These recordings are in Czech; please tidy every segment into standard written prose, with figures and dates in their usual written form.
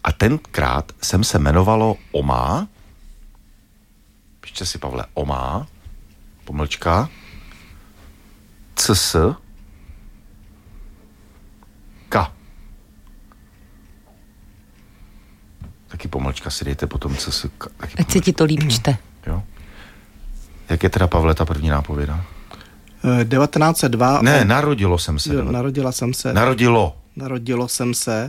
A tenkrát jsem se jmenovalo Omá. Pište si, Pavle, Omá, pomlčka, CS, K. Taky pomlčka si dejte potom CS, K. Ať se ti to líp čte. Jo. Jak je teda, Pavle, ta první nápověda? 1902. Ne, narodilo jsem se. Narodilo jsem se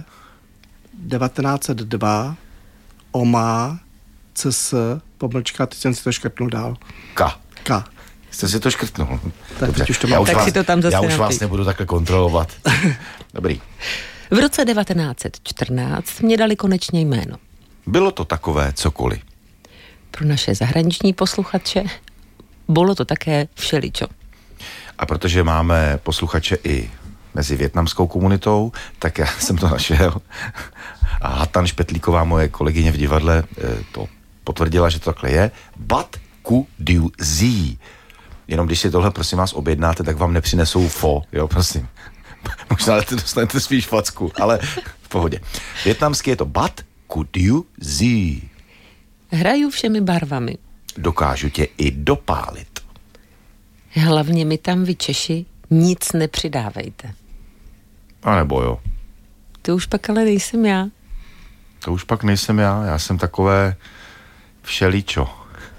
1902 Omá CS pomlčka, teď jsem si to škrtnul dál. K. Jste si to škrtnul. Tak dobře. teď už to mám. Tak si to tam zase já už vás napiš. nebudu takhle kontrolovat. Dobrý. V roce 1914 mě dali konečně jméno. Bylo to takové cokoliv. Pro naše zahraniční posluchače bylo to také všeličo. A protože máme posluchače i mezi vietnamskou komunitou, tak já jsem to našel. A Hatan Špetlíková, moje kolegyně v divadle, to potvrdila, že to takhle je. Bat ku diu zi. Jenom když si tohle, prosím vás, objednáte, tak vám nepřinesou fo, jo, prosím. Možná dostanete spíš facku, ale v pohodě. Vietnamsky je to bat ku diu zi. Hraju všemi barvami. Dokážu tě i dopálit. Hlavně mi tam vy Češi nic nepřidávejte. A nebo jo. To už pak ale nejsem já. To už pak nejsem já jsem takové všeličo.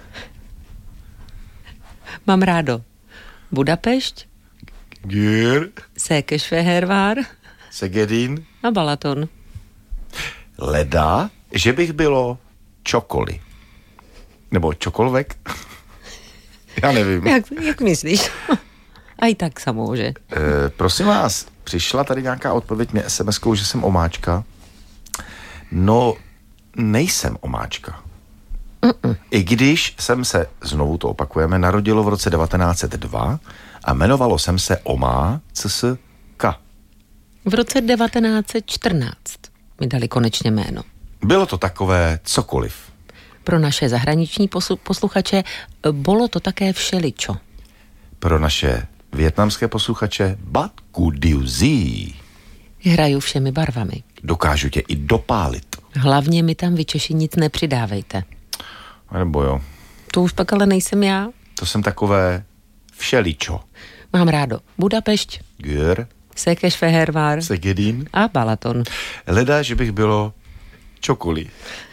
Mám rádo Budapešť, Győr, Székesfehérvár Szegedin, a Balaton. Leda, že bych bylo čokoliv. Nebo čokolvek? Já nevím. Jak myslíš? A i tak samouže. Prosím vás, přišla tady nějaká odpověď mě SMS-kou, že jsem omáčka. No, nejsem omáčka. I když jsem se, znovu to opakujeme, narodilo v roce 1902 a jmenovalo jsem se Omá CSK. V roce 1914 mi dali konečně jméno. Bylo to takové cokoliv. Pro naše zahraniční posluchače bylo to také všeličo. Pro naše vietnamské posluchače Bat Ku Diu Zi. Hraju všemi barvami. Dokážu tě i dopálit. Hlavně mi tam vy Češi nic nepřidávejte. A nebo jo. To už pak ale nejsem já. To jsem takové všeličo. Mám rádo Budapešť, Győr, Székesfehérvár Szegedin a Balaton. Leda, že bych bylo čokoliv.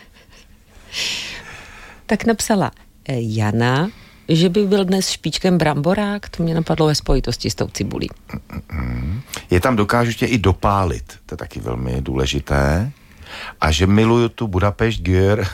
Tak napsala Jana, že by byl dnes špičkem bramborák, to mě napadlo ve spojitosti s tou cibulí. Je tam dokážu tě i dopálit, to je taky velmi důležité. A že miluju tu Budapešť, Győr,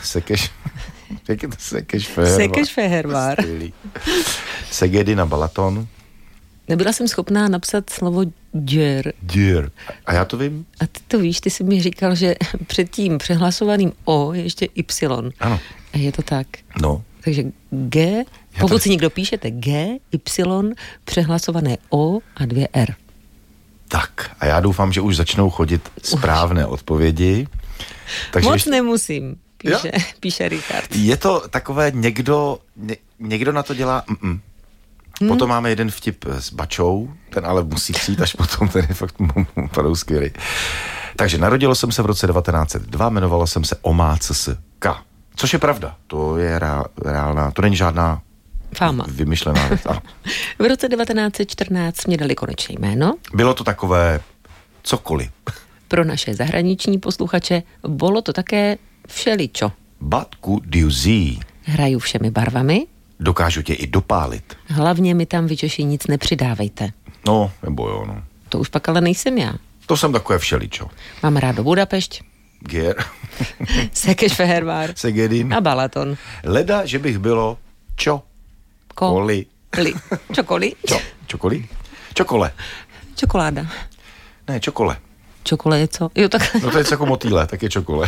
Székesfehérvár. Szegedin a Balaton. Nebyla jsem schopná napsat slovo Győr. Győr. A já to vím? A ty to víš, ty jsi mi říkal, že před tím přehlasovaným O je ještě Y. Ano. A je to tak. No. Takže G, pokud si někdo píšete G, Y, přehlasované O a 2 R. Tak, a já doufám, že už začnou chodit správné odpovědi. Takže Moc nemusím, píše Richard. Je to takové, někdo na to dělá Potom máme jeden vtip s Bačou, ten ale musí přijít až potom, ten je fakt padou skvělý. Takže narodilo jsem se v roce 1902, jmenovalo jsem se Omá CSK. Což je pravda, to je reálná, to není žádná fáma. Vymyšlená věc. Ano. V roce 1914 mě dali konečně jméno. Bylo to takové cokoliv. Pro naše zahraniční posluchače bylo to také všeličo. Bat Ku Diu Zi. Hraju všemi barvami. Dokážu tě i dopálit. Hlavně mi tam vy Češi nic nepřidávejte. No, nebo jo, no. To už pak ale nejsem já. To jsem takové všeličo. Mám rádo Budapešť, Győr, Székesfehérvár Szegedin a Balaton. Leda, že bych bylo čokoli. Čokoli? Čokoli? Čokole. Čokoláda. Ne, čokole. Čokole je co? Jo, tak. No to je jako motýle, tak je čokole.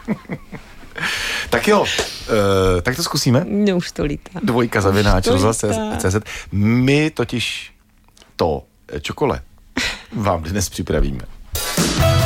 Tak jo, tak to zkusíme. No už to lítá. 2@rozhlas.cz. My totiž to čokole vám dnes připravíme.